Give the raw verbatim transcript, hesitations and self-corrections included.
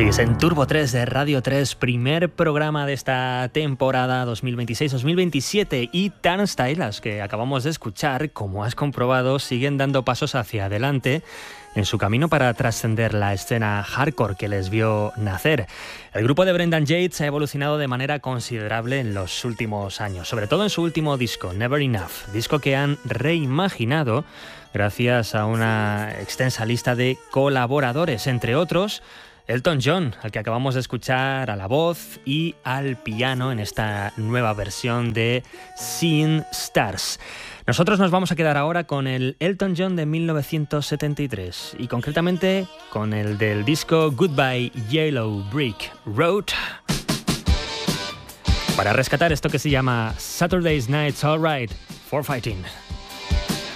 Sigues en Turbo tres de Radio tres, primer programa de esta temporada dos mil veintiséis dos mil veintisiete, y Turnstile, las que acabamos de escuchar, como has comprobado, siguen dando pasos hacia adelante en su camino para trascender la escena hardcore que les vio nacer. El grupo de Brendan Yates ha evolucionado de manera considerable en los últimos años, sobre todo en su último disco, Never Enough, disco que han reimaginado gracias a una extensa lista de colaboradores, entre otros Elton John, al que acabamos de escuchar a la voz y al piano en esta nueva versión de Seeing Stars. Nosotros nos vamos a quedar ahora con el Elton John de mil novecientos setenta y tres y concretamente con el del disco Goodbye Yellow Brick Road, para rescatar esto que se llama Saturday's Night's Alright for Fighting.